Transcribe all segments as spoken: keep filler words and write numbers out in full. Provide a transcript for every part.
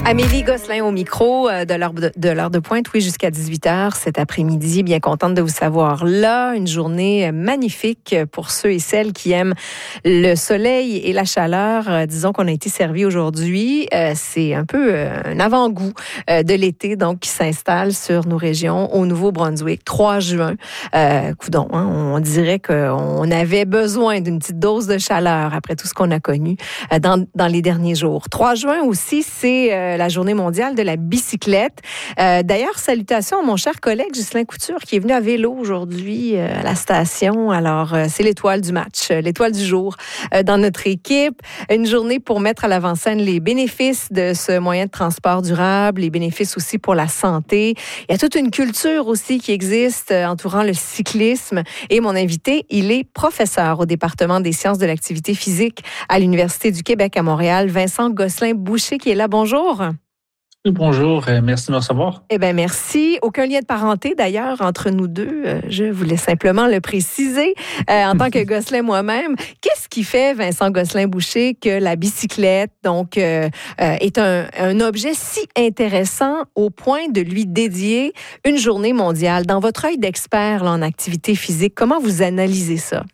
Amélie Gosselin au micro de l'heure de, de l'heure de pointe, oui, jusqu'à dix-huit heures cet après-midi. Bien contente de vous savoir là. Une journée magnifique pour ceux et celles qui aiment le soleil et la chaleur. Euh, disons qu'on a été servi aujourd'hui. Euh, c'est un peu euh, un avant-goût euh, de l'été, donc, qui s'installe sur nos régions au Nouveau-Brunswick. trois juin. Euh, coudonc, hein, on dirait qu'on avait besoin d'une petite dose de chaleur après tout ce qu'on a connu euh, dans, dans les derniers jours. trois juin aussi, c'est euh, la journée mondiale de la bicyclette. Euh, d'ailleurs, salutations à mon cher collègue Ghislain Couture qui est venu à vélo aujourd'hui euh, à la station. Alors, euh, c'est l'étoile du match, euh, l'étoile du jour euh, dans notre équipe. Une journée pour mettre à l'avant-scène les bénéfices de ce moyen de transport durable, les bénéfices aussi pour la santé. Il y a toute une culture aussi qui existe euh, entourant le cyclisme. Et mon invité, il est professeur au département des sciences de l'activité physique à l'Université du Québec à Montréal. Vincent Gosselin-Boucher qui est là. Bonjour. Bonjour, euh, merci de me recevoir. Eh bien, merci. Aucun lien de parenté, d'ailleurs, entre nous deux. Euh, je voulais simplement le préciser. Euh, en tant que Gosselin moi-même, qu'est-ce qui fait, Vincent Gosselin-Boucher, que la bicyclette, donc, euh, euh, est un, un objet si intéressant au point de lui dédier une journée mondiale? Dans votre œil d'expert là, en activité physique, comment vous analysez ça?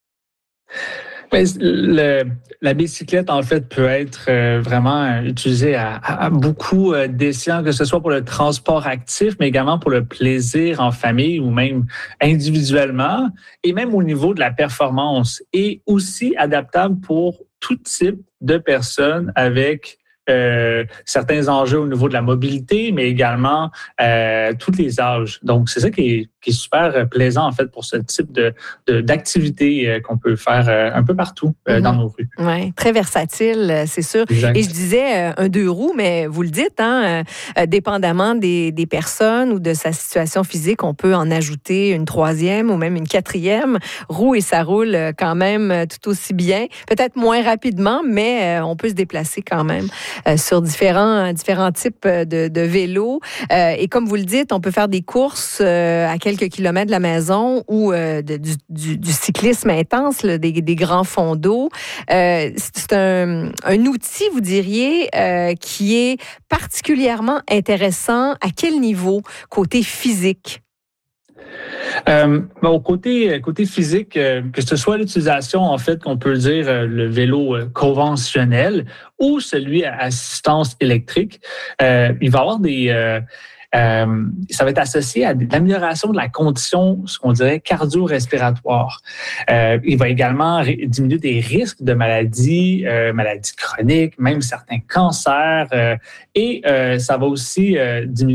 Ben, le, la bicyclette, en fait, peut être euh, vraiment utilisée à, à beaucoup euh, d'escients, que ce soit pour le transport actif, mais également pour le plaisir en famille ou même individuellement, et même au niveau de la performance, et aussi adaptable pour tout type de personnes avec Euh, certains enjeux au niveau de la mobilité, mais également euh, tous les âges. Donc, c'est ça qui est, qui est super plaisant, en fait, pour ce type de, de, d'activité euh, qu'on peut faire euh, un peu partout euh, mm-hmm. dans nos rues. Oui, très versatile, c'est sûr. Exact. Et je disais euh, un deux roues, mais vous le dites, hein, euh, dépendamment des, des personnes ou de sa situation physique, on peut en ajouter une troisième ou même une quatrième roue et ça roule quand même tout aussi bien. Peut-être moins rapidement, mais euh, on peut se déplacer quand même. Euh, sur différents, différents types de, de vélos. Euh, et comme vous le dites, on peut faire des courses euh, à quelques kilomètres de la maison ou euh, de, du, du, du cyclisme intense, là, des, des grands fonds d'eau. Euh, c'est un, un outil, vous diriez, euh, qui est particulièrement intéressant. À quel niveau, côté physique? Euh, bon, côté côté physique, euh, que ce soit l'utilisation, en fait, qu'on peut dire euh, le vélo euh, conventionnel ou celui à assistance électrique, euh, il va y avoir des... Euh, Euh, ça va être associé à l'amélioration de la condition, ce qu'on dirait, cardio-respiratoire. Euh, il va également ré- diminuer des risques de maladies, euh, maladies chroniques, même certains cancers, euh, et euh, ça va aussi euh, diminuer